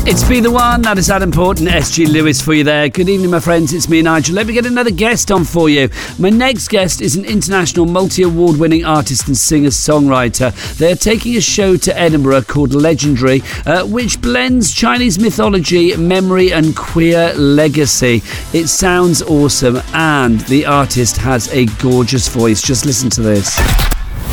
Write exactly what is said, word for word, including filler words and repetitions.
It's Be The One, that is Adam Port and S G Lewis for you there. Good evening, my friends, it's me, Nigel. Let me get another guest on for you. My next guest is an international multi-award winning artist and singer-songwriter. They're taking a show to Edinburgh called Legendary, uh, which blends Chinese mythology, memory and queer legacy. It sounds awesome, and the artist has a gorgeous voice. Just listen to this.